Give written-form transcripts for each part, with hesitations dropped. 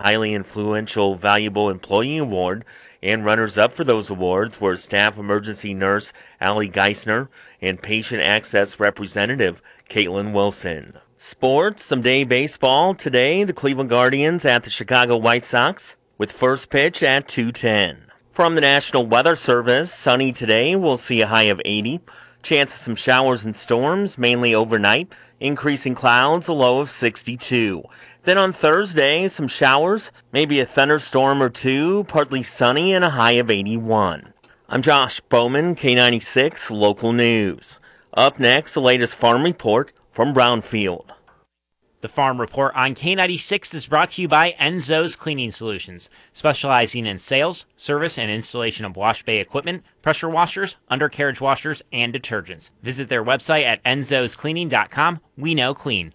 Highly Influential Valuable Employee Award, and runners-up for those awards were Staff Emergency Nurse Allie Geisner and Patient Access Representative Caitlin Wilson. Sports, some day baseball. Today, the Cleveland Guardians at the Chicago White Sox with first pitch at 2:10. From the National Weather Service, sunny today. We'll see a high of 80. Chance of some showers and storms, mainly overnight. Increasing clouds, a low of 62. Then on Thursday, some showers, maybe a thunderstorm or two, partly sunny and a high of 81. I'm Josh Bowman, K96 Local News. Up next, the latest farm report from Brownfield. The Farm Report on K96 is brought to you by Enzo's Cleaning Solutions, specializing in sales, service, and installation of wash bay equipment, pressure washers, undercarriage washers, and detergents. Visit their website at enzoscleaning.com. We know clean.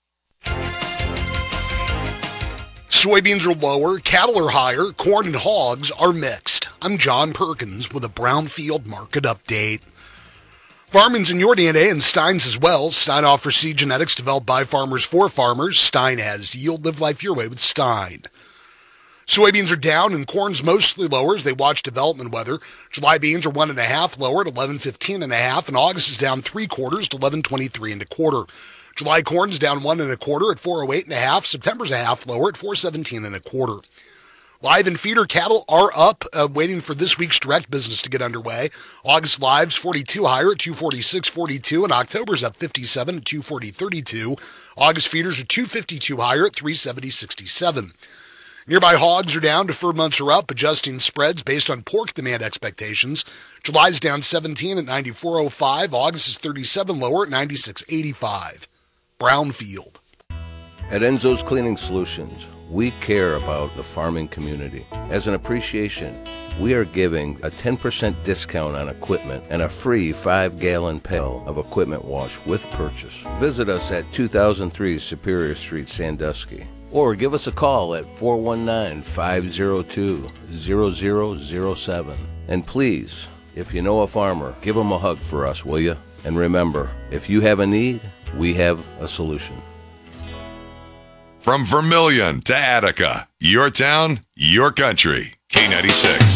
Soybeans are lower, cattle are higher, corn and hogs are mixed. I'm John Perkins with a Brownfield Market Update. Farming's in your DNA and Stein's as well. Stein offers seed genetics developed by farmers for farmers. Stein has yield. Live life your way with Stein. Soybeans are down and corn's mostly lower as they watch development weather. July beans are 1.5 lower at 11.15 and August is down 3/4 to 11.23 1/4. July corn's down 1 1/4 at 408.5. September's a half lower at 417 1/4. Live and feeder cattle are up, waiting for this week's direct business to get underway. August live's 42 higher at 246.42, and October's up 57 at 240.32. August feeders are 252 higher at 370.67. Nearby hogs are down, deferred months are up, adjusting spreads based on pork demand expectations. July's down 17 at 94.05. August is 37 lower at 96.85. Brownfield. At Enzo's Cleaning Solutions, we care about the farming community. As an appreciation, we are giving a 10% discount on equipment and a free 5-gallon pail of equipment wash with purchase. Visit us at 2003 Superior Street, Sandusky, or give us a call at 419-502-0007. And please, if you know a farmer, give them a hug for us, will you? And remember, if you have a need, we have a solution. From Vermilion to Attica, your town, your country. K96.